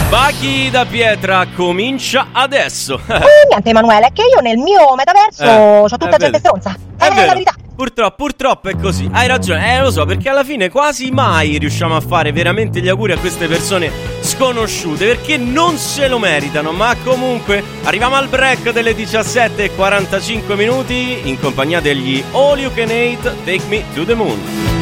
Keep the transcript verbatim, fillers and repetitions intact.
Bachi da pietra comincia adesso. Eh, niente Emanuele, è che io nel mio metaverso Eh, c'ho tutta eh, gente vedi. stronza. È È vero. la verità. Purtroppo, purtroppo è così. Hai ragione, eh lo so, perché alla fine quasi mai riusciamo a fare veramente gli auguri a queste persone sconosciute, perché non se lo meritano. Ma comunque arriviamo al break delle diciassette e quarantacinque minuti in compagnia degli All You Can Eat Take Me to the Moon.